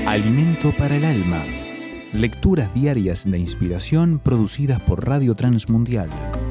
Alimento para el alma. Lecturas diarias de inspiración producidas por Radio Transmundial.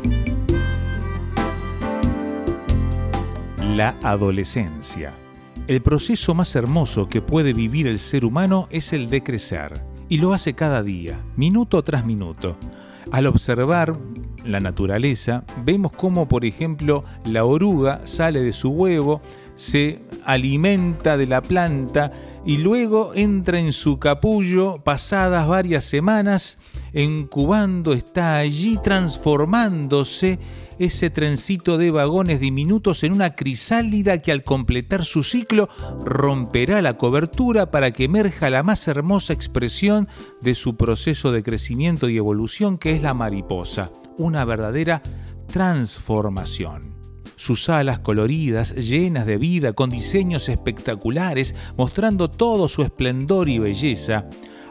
La adolescencia. El proceso más hermoso que puede vivir el ser humano es el de crecer, y lo hace cada día, minuto tras minuto. Al observar la naturaleza, vemos cómo, por ejemplo, la oruga sale de su huevo, se alimenta de la planta y luego entra en su capullo. Pasadas varias semanas, incubando, está allí transformándose ese trencito de vagones diminutos en una crisálida que al completar su ciclo romperá la cobertura para que emerja la más hermosa expresión de su proceso de crecimiento y evolución, que es la mariposa, una verdadera transformación. Sus alas coloridas, llenas de vida, con diseños espectaculares, mostrando todo su esplendor y belleza.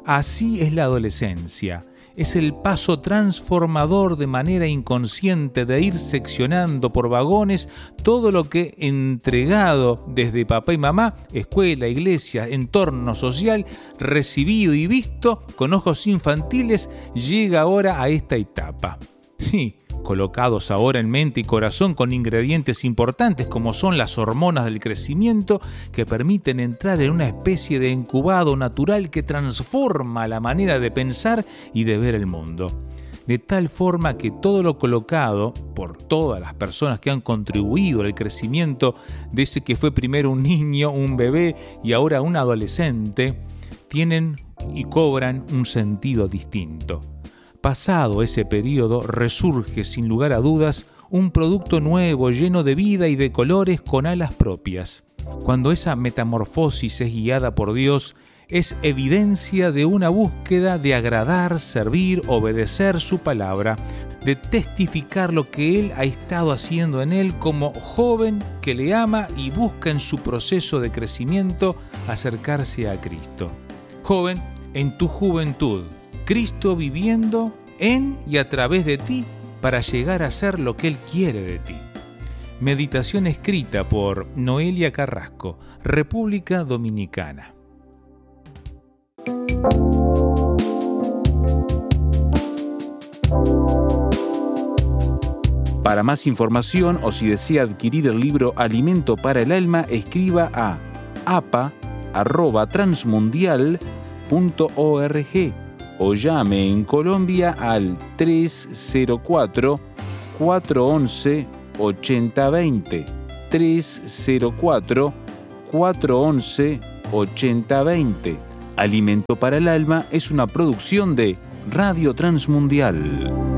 Así es la adolescencia. Es el paso transformador de manera inconsciente de ir seccionando por vagones todo lo que, entregado desde papá y mamá, escuela, iglesia, entorno social, recibido y visto con ojos infantiles, llega ahora a esta etapa. Sí, colocados ahora en mente y corazón con ingredientes importantes como son las hormonas del crecimiento, que permiten entrar en una especie de incubado natural que transforma la manera de pensar y de ver el mundo. De tal forma que todo lo colocado por todas las personas que han contribuido al crecimiento de ese que fue primero un niño, un bebé y ahora un adolescente, tienen y cobran un sentido distinto. Pasado ese periodo, resurge sin lugar a dudas un producto nuevo, lleno de vida y de colores, con alas propias. Cuando esa metamorfosis es guiada por Dios, es evidencia de una búsqueda de agradar, servir, obedecer su palabra, de testificar lo que Él ha estado haciendo en él como joven que le ama y busca en su proceso de crecimiento acercarse a Cristo. Joven, en tu juventud, Cristo viviendo en y a través de ti para llegar a ser lo que Él quiere de ti. Meditación escrita por Noelia Carrasco, República Dominicana. Para más información o si desea adquirir el libro Alimento para el Alma, escriba a apa@transmundial.org o llame en Colombia al 304-411-8020. 304-411-8020. Alimento para el Alma es una producción de Radio Transmundial.